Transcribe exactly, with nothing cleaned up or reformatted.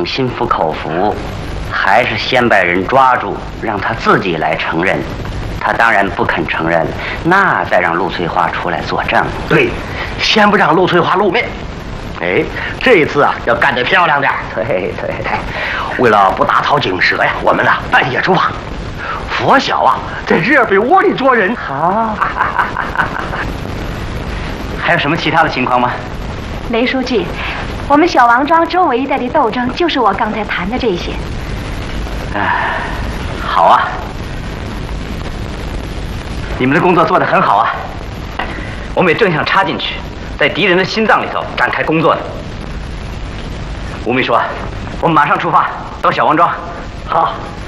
等心服口服，还是先把人抓住，让他自己来承认。他当然不肯承认，那再让陆翠花出来作证。 对，先不让陆翠花露面。哎，这一次啊，要干得漂亮点。 对对对， 为了不打草惊蛇呀，我们呢半夜出发。佛晓啊，在热被窝里捉人。 好。还有什么其他的情况吗？ 雷书记，我们小王庄周围一带的斗争，就是我刚才谈的这些。 哎，好啊。你们的工作做得很好啊，我们也正想插进去，在敌人的心脏里头展开工作呢。吴秘书，我们马上出发到小王庄。 好。